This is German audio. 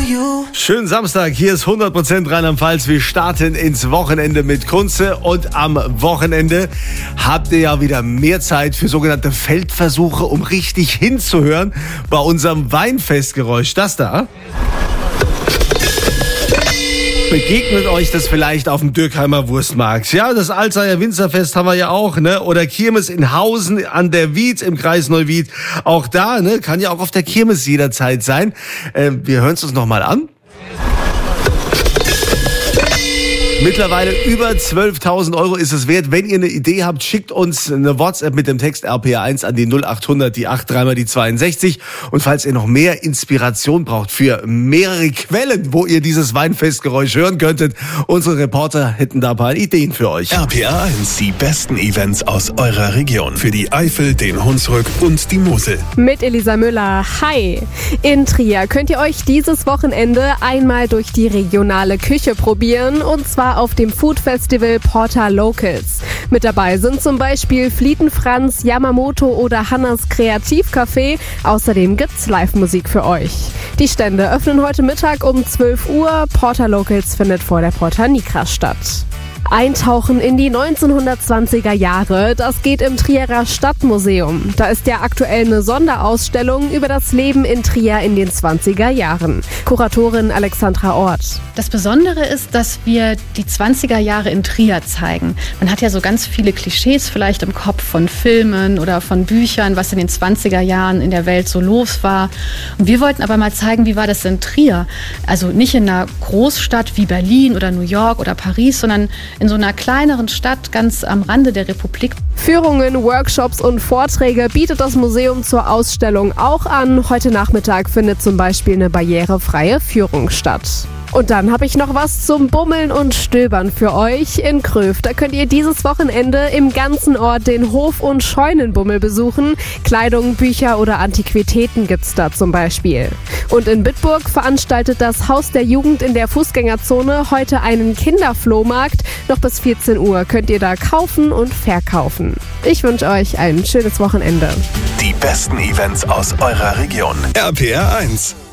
Schönen Samstag, hier ist 100% Rheinland-Pfalz. Wir starten ins Wochenende mit Kunze und am Wochenende habt ihr ja wieder mehr Zeit für sogenannte Feldversuche, um richtig hinzuhören bei unserem Weinfestgeräusch. Das da. Begegnet euch das vielleicht auf dem Dürkheimer Wurstmarkt? Ja, das Alzheimer Winzerfest haben wir ja auch, ne? Oder Kirmes in Hausen an der Wied im Kreis Neuwied. Auch da, ne? Kann ja auch auf der Kirmes jederzeit sein. Wir hören es uns nochmal an. Mittlerweile über 12.000 Euro ist es wert. Wenn ihr eine Idee habt, schickt uns eine WhatsApp mit dem Text RPA1 an die 0800, die 83 mal die 62. Und falls ihr noch mehr Inspiration braucht für mehrere Quellen, wo ihr dieses Weinfestgeräusch hören könntet, unsere Reporter hätten da ein paar Ideen für euch. RPA1, die besten Events aus eurer Region. Für die Eifel, den Hunsrück und die Mosel. Mit Elisa Müller. Hi! In Trier könnt ihr euch dieses Wochenende einmal durch die regionale Küche probieren, und zwar auf dem Food Festival Porta Locals. Mit dabei sind zum Beispiel Flietenfranz, Yamamoto oder Hannas Kreativcafé. Außerdem gibt's Live-Musik für euch. Die Stände öffnen heute Mittag um 12 Uhr. Porta Locals findet vor der Porta Nigra statt. Eintauchen in die 1920er Jahre, das geht im Trierer Stadtmuseum. Da ist ja aktuell eine Sonderausstellung über das Leben in Trier in den 20er Jahren. Kuratorin Alexandra Ort. Das Besondere ist, dass wir die 20er Jahre in Trier zeigen. Man hat ja so ganz viele Klischees vielleicht im Kopf von Filmen oder von Büchern, was in den 20er Jahren in der Welt so los war. Und wir wollten aber mal zeigen, wie war das in Trier? Also nicht in einer Großstadt wie Berlin oder New York oder Paris, sondern in so einer kleineren Stadt ganz am Rande der Republik. Führungen, Workshops und Vorträge bietet das Museum zur Ausstellung auch an. Heute Nachmittag findet zum Beispiel eine barrierefreie Führung statt. Und dann habe ich noch was zum Bummeln und Stöbern für euch in Kröv. Da könnt ihr dieses Wochenende im ganzen Ort den Hof- und Scheunenbummel besuchen. Kleidung, Bücher oder Antiquitäten gibt's da zum Beispiel. Und in Bitburg veranstaltet das Haus der Jugend in der Fußgängerzone heute einen Kinderflohmarkt. Noch bis 14 Uhr könnt ihr da kaufen und verkaufen. Ich wünsche euch ein schönes Wochenende. Die besten Events aus eurer Region. RPA1.